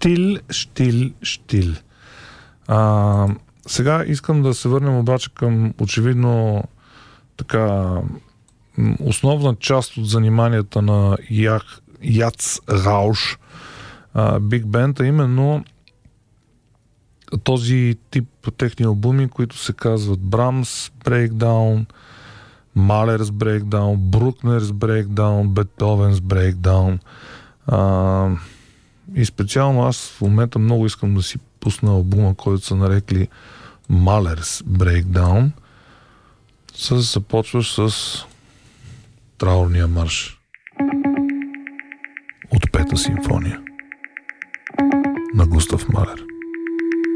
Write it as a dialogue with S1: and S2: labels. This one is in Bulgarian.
S1: Штил. Сега искам да се върнем обаче към очевидно така основна част от заниманията на Яц Рауш Биг Бенд, а именно този тип техни албуми, които се казват Брамс Breakdown, Малерс Breakdown, Брукнерс Breakdown, Бетовенс Breakdown. И специално аз в момента много искам да си пусна албума, който са нарекли Малерс Breakdown. Започваш с траурния марш от Пета симфония на Густав Малер.